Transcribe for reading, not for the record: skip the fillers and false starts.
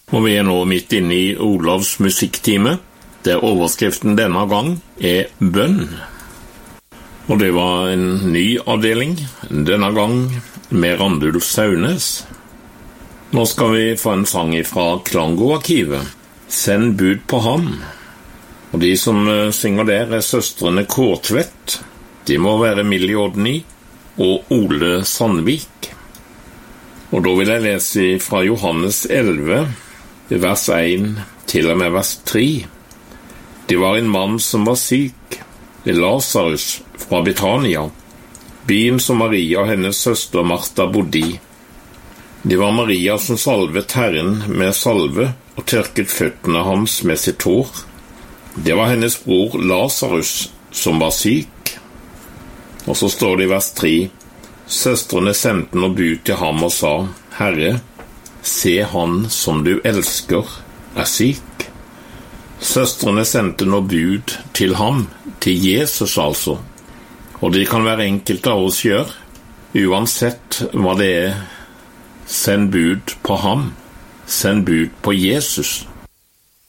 Og vi nå midt inne i Olavs musikktime, der overskriften denne gang bønn. Og det var en ny avdeling, denne gang med Randulf Saunes. Nå skal vi få en sang fra Klango-arkivet, Send bud på ham. Og de som synger der søstrene Kårtvedt, de må være Millie Odny og Ole Sandvik. Og da vil jeg lese fra Johannes 11, vers 1 til og med vers 3. Det var en mann som var syk, Lazarus fra Betania, byen som Maria og hennes søster Martha bodde i. Det var Maria som salvet Herren med salve og tørket føttene hans med sitt hår. Det var hennes bror Lazarus som var syk. Og så står det i vers 3, søstrene sendte noe bud til ham og sa, Herre, se han som du elsker syk. Søstrene sendte noe bud til ham, til Jesus altså. Og det kan være enkelt av oss gjør, uansett hva det send bud på ham, send bud på Jesus.